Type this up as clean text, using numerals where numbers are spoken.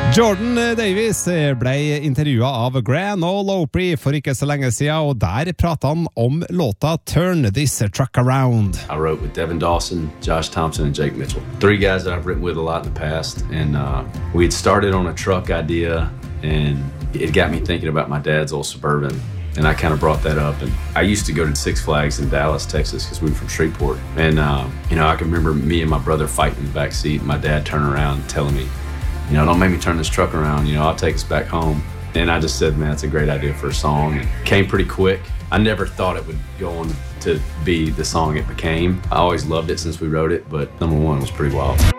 Jordan Davis ble intervjuet av Gran Ole Opry for ikke så lenge siden, og der pratet han om låta Turn This Truck Around. I wrote with Devin Dawson, Josh Thompson, and Jake Mitchell. 3 guys that I've written with a lot in the past, and we had started on a truck idea, and it got me thinking about my dad's old Suburban. And I kind of brought that up. And I used to go to Six Flags in Dallas, Texas, because we were from Shreveport. And, I can remember me and my brother fighting in the back seat, and my dad turning around and telling me, don't make me turn this truck around. I'll take us back home. And I just said, man, that's a great idea for a song. It came pretty quick. I never thought it would go on to be the song it became. I always loved it since we wrote it, but number one was pretty wild.